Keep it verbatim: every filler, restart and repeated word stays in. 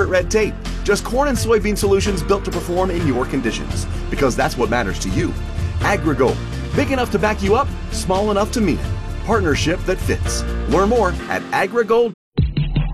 corporate red tape. Just corn and soybean solutions built to perform in your conditions, because that's what matters to you. AgriGold, big enough to back you up, small enough to mean it. Partnership that fits. Learn more at agrigold.